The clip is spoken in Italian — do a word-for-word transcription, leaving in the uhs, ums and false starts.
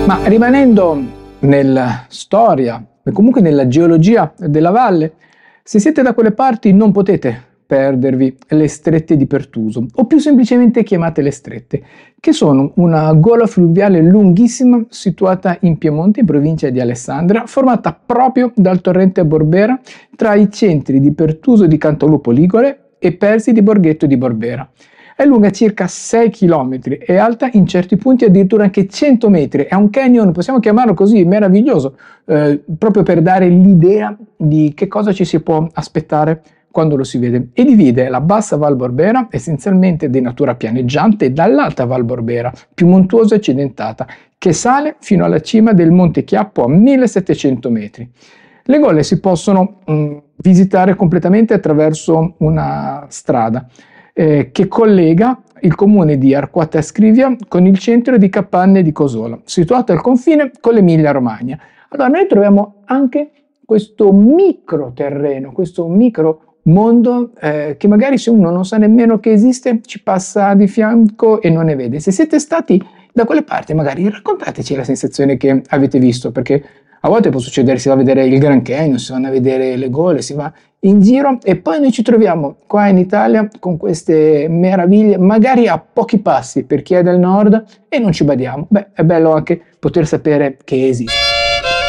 Ma rimanendo nella storia e comunque nella geologia della valle, se siete da quelle parti non potete perdervi le strette di Pertuso, o più semplicemente chiamate le strette, che sono una gola fluviale lunghissima situata in Piemonte, in provincia di Alessandria, formata proprio dal torrente Borbera tra i centri di Pertuso di Cantalupo Ligure e Persi di Borghetto di Borbera. È lunga circa sei chilometri e alta in certi punti addirittura anche cento metri. È un canyon, possiamo chiamarlo così, meraviglioso, eh, proprio per dare l'idea di che cosa ci si può aspettare quando lo si vede. E divide la bassa Val Borbera, essenzialmente di natura pianeggiante, dall'alta Val Borbera, più montuosa e accidentata, che sale fino alla cima del Monte Chiappo a millesettecento metri. Le gole si possono mh, visitare completamente attraverso una strada eh, che collega il comune di Arquata Scrivia con il centro di Capanne di Cosola, situato al confine con l'Emilia Romagna. Allora noi troviamo anche questo micro terreno, questo micro mondo eh, che magari se uno non sa nemmeno che esiste ci passa di fianco e non ne vede. Se siete stati da quelle parti magari raccontateci la sensazione che avete visto, perché a volte può succedere, si va a vedere il Grand Canyon, si vanno a vedere le gole, si va in giro e poi noi ci troviamo qua in Italia con queste meraviglie, magari a pochi passi per chi è del nord e non ci badiamo. Beh, è bello anche poter sapere che esiste.